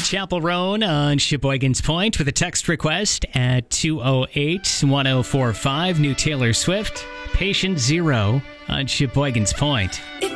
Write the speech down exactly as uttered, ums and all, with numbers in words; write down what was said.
Chapel Roan on Sheboygan's Point with a text request at two oh eight, one oh four five. New Taylor Swift, Patient Zero on Sheboygan's Point.